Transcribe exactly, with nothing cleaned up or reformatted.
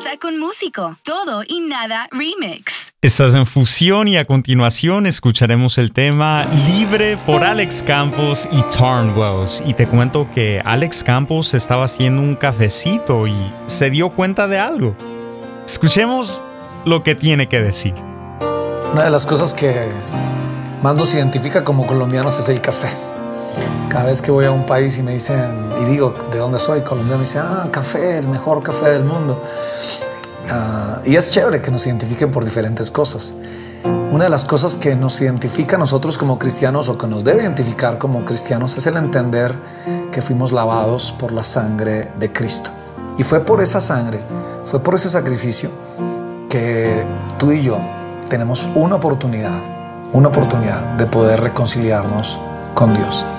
Salsa con Músico, Todo y Nada Remix. Estás en Fusión y a continuación escucharemos el tema Libre por Alex Campos y Turnwells. Y te cuento que Alex Campos estaba haciendo un cafecito y se dio cuenta de algo. Escuchemos lo que tiene que decir. Una de las cosas que más nos identifica como colombianos es el café. Cada vez que voy a un país y me dicen, y digo de dónde soy, colombiano, me dicen, ah, café, el mejor café del mundo. Uh, y es chévere que nos identifiquen por diferentes cosas. Una de las cosas que nos identifica a nosotros como cristianos, o que nos debe identificar como cristianos, es el entender que fuimos lavados por la sangre de Cristo. Y fue por esa sangre, fue por ese sacrificio que tú y yo tenemos una oportunidad, una oportunidad de poder reconciliarnos con Dios.